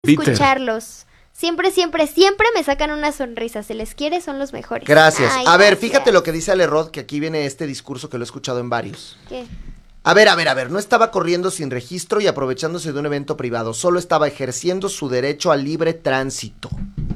escucharlos. Siempre, siempre, siempre me sacan una sonrisa. Se les quiere, son los mejores. Gracias. Ay, a ver, gracias. fíjate lo que dice Ale Rod, que aquí viene este discurso que lo he escuchado en varios. ¿Qué? A ver, no estaba corriendo sin registro y aprovechándose de un evento privado, solo estaba ejerciendo su derecho al libre tránsito.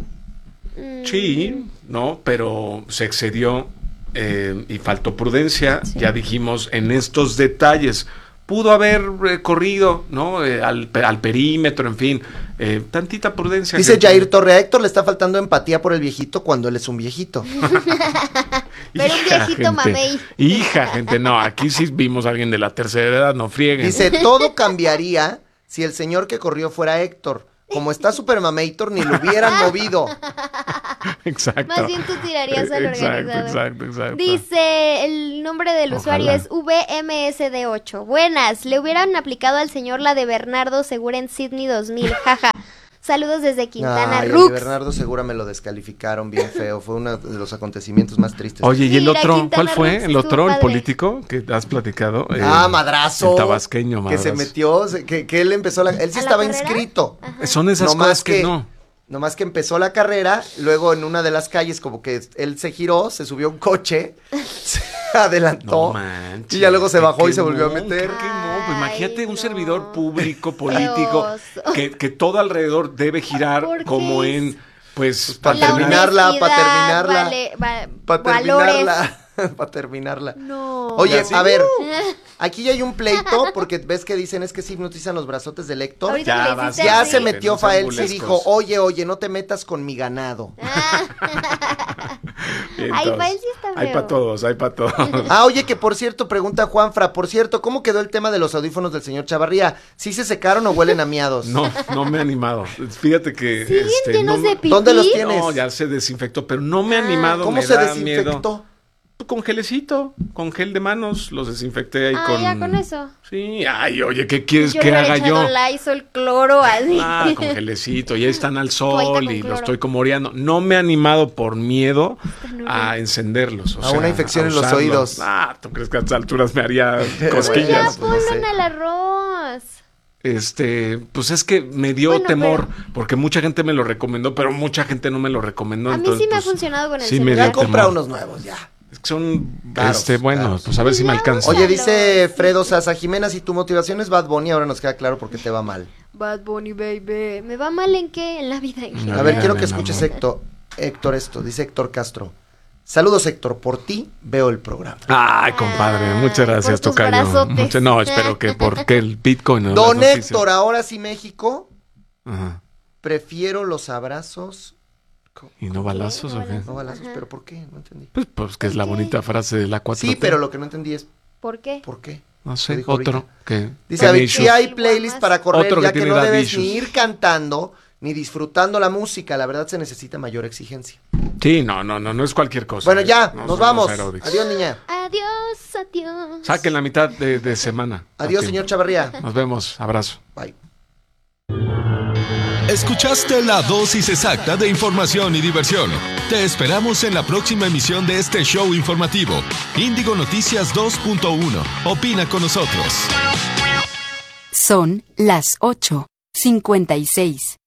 Sí, no, pero se excedió y faltó prudencia, Sí. ya dijimos, en estos detalles. Pudo haber corrido, ¿no? Al perímetro, en fin, tantita prudencia. Dice Jair Torre, a Héctor le está faltando empatía por el viejito cuando él es un viejito. Pero un viejito mamey. Hija, gente, no, aquí sí vimos a alguien de la tercera edad, no frieguen. Dice, todo cambiaría si el señor que corrió fuera Héctor. Como está Super Mamator, ni lo hubieran movido. Exacto. Más bien tú tirarías al organizador. Exacto. Dice, el nombre del usuario Ojalá. es VMSD8. Buenas, le hubieran aplicado al señor la de Bernardo Segura en Sydney 2000. Jaja. Saludos desde Quintana Ay, el Roo. de Bernardo Segura me lo descalificaron bien feo. Fue uno de los acontecimientos más tristes. Oye, ¿y el Mira, otro? Quintana ¿Cuál fue? Roo ¿El estuvo otro, el padre. político que has platicado? Madrazo. El tabasqueño, Que madrazo. se metió, que él empezó él sí ¿A la estaba carrera? inscrito. Ajá. Son esas Nomás cosas que no. Nomás que empezó la carrera, luego en una de las calles como que él se giró, se subió a un coche, se adelantó No manches. y ya luego se Qué bajó y se quemón, volvió a meter. qué quemón. Pues imagínate Ay, un no. servidor público, político, Oso. que todo alrededor debe girar ¿Por qué como es? en, pues, para La terminarla, honestidad, para terminarla, para valores. terminarla, para terminarla. No. Oye, así, a ver, aquí ya hay un pleito porque ves que dicen es que sí hipnotizan los brazotes del Héctor. Ahorita Ya que le vas, hiciste Ya así. se metió No sean Fael y burlescos. dijo, oye, no te metas con mi ganado. bien, Ay, todos. Fael sí está Hay feo. para todos, hay para todos. Ah, oye, que por cierto, pregunta Juanfra, por cierto, ¿cómo quedó el tema de los audífonos del señor Chavarría? ¿Sí se secaron o huelen a miados? No me he animado. Fíjate que Siguen llenos no, de pipí. ¿Dónde los tienes? No, ya se desinfectó, pero no me he animado. ¿Cómo me se da desinfectó? miedo. Con gelecito, con gel de manos, los desinfecté ahí con... Ya con eso. Sí, ay, oye, ¿qué quieres Yo que le hubiera haga yo? echado Lysol, cloro, así. Ah, con gelecito, ya están al Toallita sol con y cloro. los estoy como oreando. No me he animado por miedo a encenderlos. A una infección en los usarlos. oídos. Ah, ¿tú crees que a estas alturas me haría Ya cosquillas? no ponlo sé. en el arroz. Pues es que me dio Bueno, temor, porque mucha gente me lo recomendó, pero mucha gente no me lo recomendó. A mí entonces, sí me ha pues, funcionado con el sí me celular. Ya dio compra temor. unos nuevos, ya. Es que son, Caros, bueno, caros. pues a ver si me Ya, alcanza. Oye, Úsalo, dice sí. Fredo Sasa, Jimena, si tu motivación es Bad Bunny, ahora nos queda claro por qué te va mal. Bad Bunny, baby. ¿Me va mal en qué? En la vida. En No, A general. ver, ya, quiero ya, que ya, escuches amor. Héctor esto, dice Héctor Castro. Saludos, Héctor, por ti veo el programa. Ay, compadre, Ay, muchas gracias, por tus tocayo. brazotes. No, espero que porque el Bitcoin. ¿no? Don Las noticias. Héctor, ahora sí México, Ajá. prefiero los abrazos, ¿Y no balazos o qué? no balazos, pero ¿por qué? No entendí. Pues que es la ¿Por qué? bonita frase de la 4T. Sí, pero lo que no entendí es ¿Por qué? ¿por qué? No ¿Qué sé, dijo otro ahorita? que... Dice David, issues. sí hay playlist para correr, Otro que ya que tiene no daddy debes issues. ni ir cantando ni disfrutando la música, la verdad se necesita mayor exigencia. Sí, no es cualquier cosa. Bueno, ya, No nos somos vamos. aeróbics. Adiós, niña. Adiós, adiós. Saquen la mitad de semana. Adiós, Ok. señor Chavarría. Nos vemos, abrazo. Bye. Escuchaste la dosis exacta de información y diversión. Te esperamos en la próxima emisión de este show informativo. Índigo Noticias 2.1. Opina con nosotros. Son las 8:56.